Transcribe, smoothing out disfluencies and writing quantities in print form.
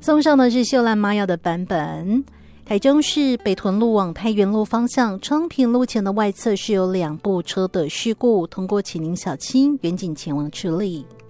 送上的是秀兰玛雅的版本。台中市北屯路往太原路方向昌平路前的外侧是有2部车的事故，通过请您小心远景前往处理。